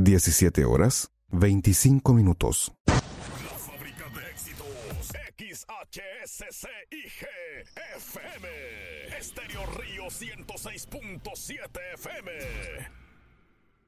17 horas, 25 minutos. La fábrica de éxitos, XHSCIG FM, Estéreo Río 106.7 FM.